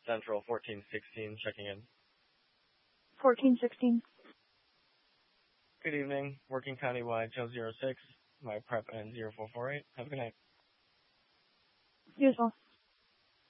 Central 1416 checking in. 1416. Good evening. Working countywide, Joe 06. My prep ends 0448. Have a good night. You as well.